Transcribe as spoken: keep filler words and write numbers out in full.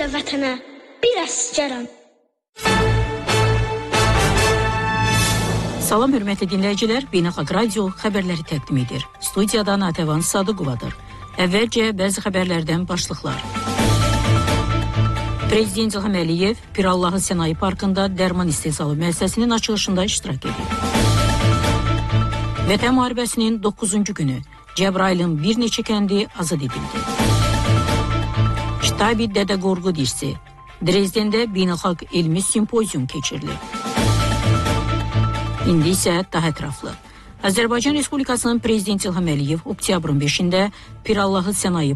və vətənə bir əsgərəm. Salam hörmətli dinləyicilər, Beynəlxalq Radio xəbərləri təqdim edir. Studiyada Natəvan Sadıqovadır. Əvvəlcə bəzi xəbərlərdən başlıqlar. Prezident İlham Əliyev Pirallahı Sənaye Parkında dərman istehsalı müəssisəsinin açılışında iştirak edib. Vətən müharibəsinin doqquzuncu günü Cəbrayılın bir neçə kəndi azad edildi. Kitabi Dədə Qorqud irsi Dresdendə beynəlxalq elmi simpozium keçirilib. İndi isə daha ətraflı. Azərbaycan Respublikasının Prezidenti İlham Əliyev oktyabrın beşində Pirallahı Sənaye